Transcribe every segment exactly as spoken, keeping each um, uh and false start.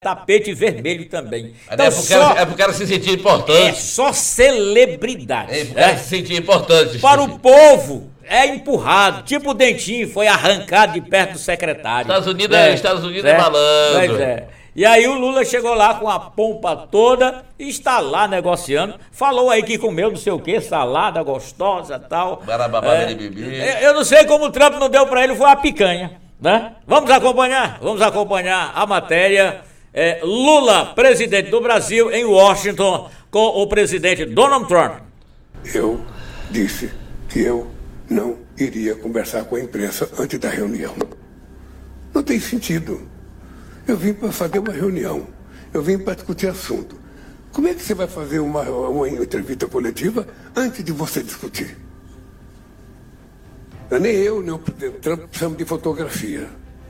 tapete vermelho também. Então, é, pro só, cara, é pro cara se sentir importante. É só celebridade. É pro cara é. se sentir importante. Para o povo, é empurrado. Tipo o Dentinho, foi arrancado de perto do secretário. Estados Unidos é, Estados Unidos é, é malandro. Pois é. E aí o Lula chegou lá com a pompa toda e está lá negociando. Falou aí que comeu não sei o que, salada gostosa e tal. É, eu não sei como o Trump não deu para ele, foi a picanha. Né? Vamos acompanhar, vamos acompanhar a matéria. É, Lula, presidente do Brasil, em Washington, com o presidente Donald Trump. Eu disse que eu não iria conversar com a imprensa antes da reunião. Não tem sentido. Eu vim para fazer uma reunião, eu vim para discutir assunto. Como é que você vai fazer uma, uma entrevista coletiva antes de você discutir? Nem eu, nem o presidente Trump precisamos de fotografia.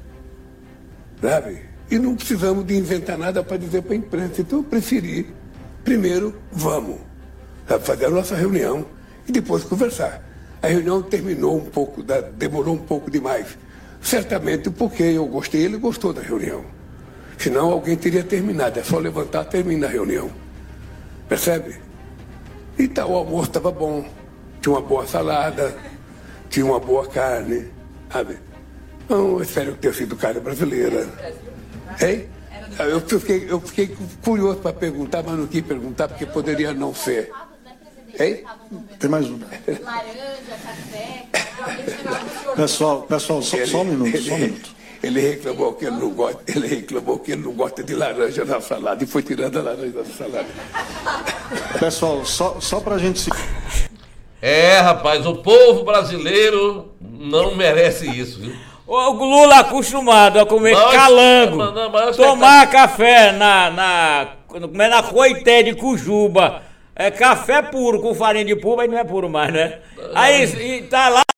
Sabe? E não precisamos de inventar nada para dizer para a imprensa. Então eu preferi, primeiro, vamos sabe, fazer a nossa reunião e depois conversar. A reunião terminou um pouco, demorou um pouco demais. Certamente porque eu gostei, ele gostou da reunião. Senão alguém teria terminado. É só levantar, termina a reunião. Percebe? E tá, o almoço estava bom. Tinha uma boa salada, tinha uma boa carne. Sabe? Então, eu espero que tenha sido carne brasileira. Hein? Eu fiquei, eu fiquei curioso para perguntar, mas não quis perguntar porque poderia não ser. Hein? Tem mais uma. Laranja, café. Pessoal, pessoal, só, ele, só um minuto, ele, só um minuto. Ele reclamou que ele não gosta, ele reclamou que ele não gosta de laranja na salada e foi tirando a laranja da salada. Pessoal, só, só pra gente se... É, rapaz, o povo brasileiro não merece isso, viu? O Lula acostumado a comer mas, calango, mas, mas, mas tomar tá... café na, na, na, na coité de Cujuba. É café puro com farinha de pulpa, mas não é puro mais, né? Aí e tá lá